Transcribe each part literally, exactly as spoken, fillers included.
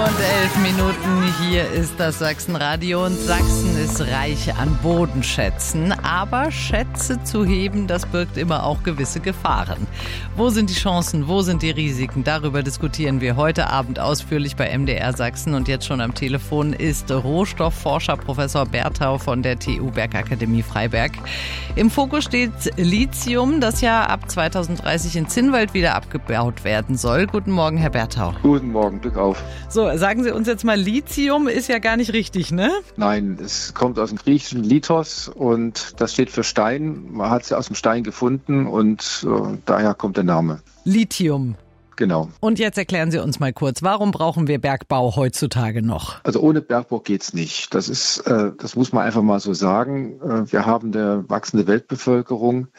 und elf Minuten, hier ist das Sachsenradio und Sachsen ist reich an Bodenschätzen. Aber Schätze zu heben, das birgt immer auch gewisse Gefahren. Wo sind die Chancen, wo sind die Risiken? Darüber diskutieren wir heute Abend ausführlich bei M D R Sachsen. Und jetzt schon am Telefon ist Rohstoffforscher Professor Berthau von der T U Bergakademie Freiberg. Im Fokus steht Lithium, das ja ab zweitausenddreißig in Zinnwald wieder abgebaut werden soll. Guten Morgen, Herr Berthau. Guten Morgen, Glück auf. So, sagen Sie uns jetzt mal, Lithium ist ja gar nicht richtig, ne? Nein, es kommt aus dem griechischen Lithos und das steht für Stein. Man hat es ja aus dem Stein gefunden und äh, daher kommt der Name. Lithium. Genau. Und jetzt erklären Sie uns mal kurz, warum brauchen wir Bergbau heutzutage noch? Also ohne Bergbau geht's nicht. Das ist, äh, das muss man einfach mal so sagen. Äh, wir haben eine wachsende Weltbevölkerung.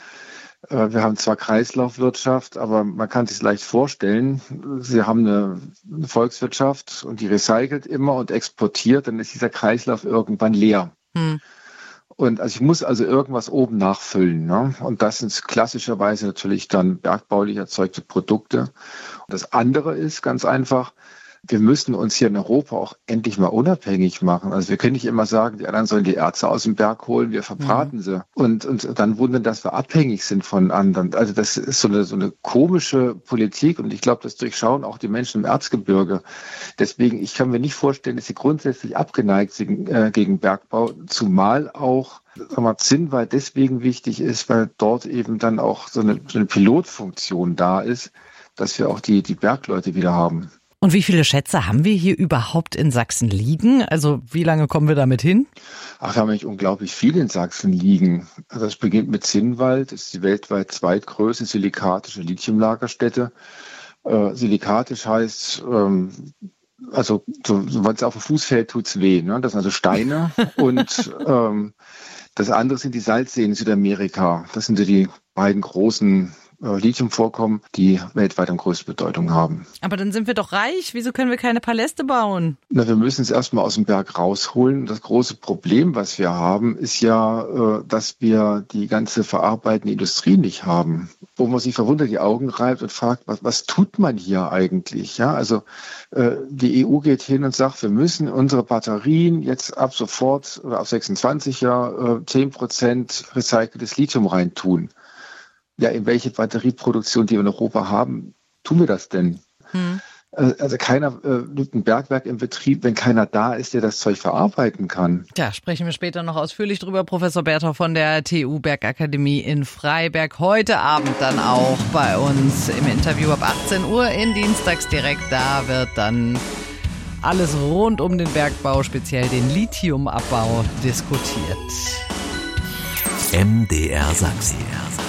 Wir haben zwar Kreislaufwirtschaft, aber man kann sich leicht vorstellen, Sie haben eine Volkswirtschaft und die recycelt immer und exportiert, dann ist dieser Kreislauf irgendwann leer. Hm. Und also ich muss also irgendwas oben nachfüllen, ne? Und das sind klassischerweise natürlich dann bergbaulich erzeugte Produkte. Und das andere ist ganz einfach, wir müssen uns hier in Europa auch endlich mal unabhängig machen. Also wir können nicht immer sagen, die anderen sollen die Erze aus dem Berg holen, wir verbraten mhm. sie. Und, und dann wundern, dass wir abhängig sind von anderen. Also das ist so eine, so eine komische Politik und ich glaube, das durchschauen auch die Menschen im Erzgebirge. Deswegen, ich kann mir nicht vorstellen, dass sie grundsätzlich abgeneigt sind äh, gegen Bergbau, zumal auch sag mal, Zinnwald deswegen wichtig ist, weil dort eben dann auch so eine, so eine Pilotfunktion da ist, dass wir auch die, die Bergleute wieder haben. Und wie viele Schätze haben wir hier überhaupt in Sachsen liegen? Also wie lange kommen wir damit hin? Ach, wir haben eigentlich unglaublich viel in Sachsen liegen. Also es beginnt mit Zinnwald, das ist die weltweit zweitgrößte silikatische Lithiumlagerstätte. Äh, silikatisch heißt, ähm, also so, so, wenn es auf dem Fuß fällt, tut's weh. Ne? Das sind also Steine und ähm, das andere sind die Salzseen in Südamerika. Das sind so die beiden großen Lithiumvorkommen, die weltweit am größten Bedeutung haben. Aber dann sind wir doch reich. Wieso können wir keine Paläste bauen? Na, wir müssen es erstmal aus dem Berg rausholen. Das große Problem, was wir haben, ist ja, dass wir die ganze verarbeitende Industrie nicht haben. Wo man sich verwundert die Augen reibt und fragt, was, was tut man hier eigentlich? Ja, also die E U geht hin und sagt, wir müssen unsere Batterien jetzt ab sofort oder ab sechsundzwanzig ja zehn Prozent recyceltes Lithium reintun. Ja, in welche Batterieproduktion, die wir in Europa haben, tun wir das denn? Hm. Also keiner äh, nimmt ein Bergwerk in Betrieb, wenn keiner da ist, der das Zeug verarbeiten kann. Ja, sprechen wir später noch ausführlich drüber. Professor Berthau von der T U Bergakademie in Freiberg. Heute Abend dann auch bei uns im Interview ab achtzehn Uhr in Dienstags direkt. Da wird dann alles rund um den Bergbau, speziell den Lithiumabbau, diskutiert. M D R Sachsen.